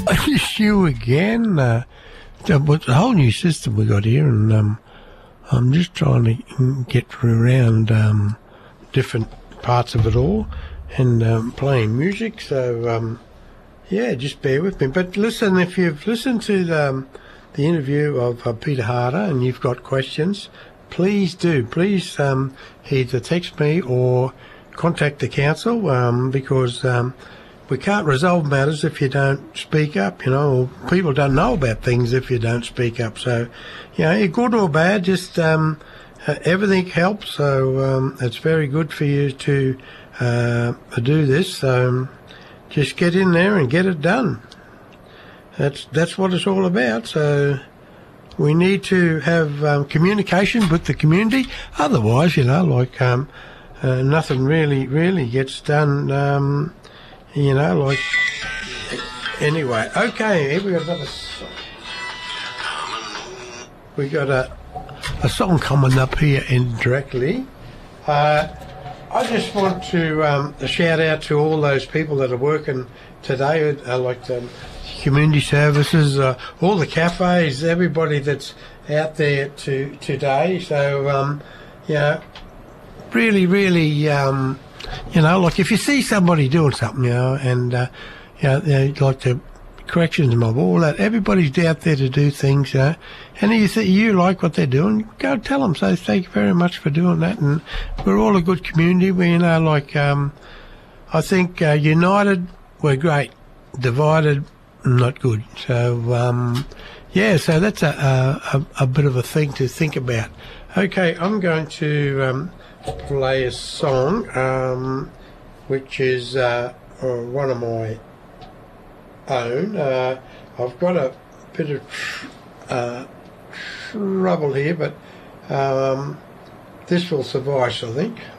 It's you again. It's a whole new system we got here, and I'm just trying to get around different parts of it all and playing music. So, yeah, just bear with me. But listen, if you've listened to the interview of Peter Harder and you've got questions, please do. Please either text me or contact the council because we can't resolve matters if you don't speak up, you know, or people don't know about things if you don't speak up. So, you know, good or bad, just everything helps. So it's very good for you to do this. So just get in there and get it done. That's what it's all about. So we need to have communication with the community. Otherwise, you know, like nothing really gets done. You know, like, anyway, okay, here we got another song. We got a song coming up here indirectly. I just want to shout out to all those people that are working today, like the community services, all the cafes, everybody that's out there today. So, yeah, really, you know, like if you see somebody doing something, you know, and, you know, like the corrections mob, all that, everybody's out there to do things, you know, and you like what they're doing, go tell them. So thank you very much for doing that. And we're all a good community. We, you know, like, I think united, we're great. Divided, not good. So, yeah, so that's a bit of a thing to think about. Okay, I'm going to play a song which is one of my own. I've got a bit of trouble here, but this will suffice, I think.